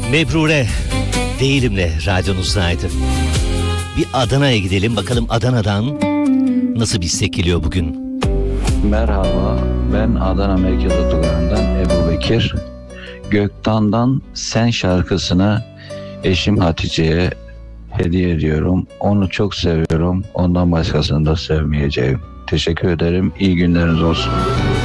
Mebrure Değilim'le radyonuzdaydı. Bir Adana'ya gidelim bakalım, Adana'dan nasıl bir istek geliyor bugün? Merhaba, ben Adana Merkez Otogarı'ndan Ebu Bekir. Göktan'dan Sen şarkısını eşim Hatice'ye hediye ediyorum. Onu çok seviyorum. Ondan başkasını da sevmeyeceğim. Teşekkür ederim. İyi günleriniz olsun.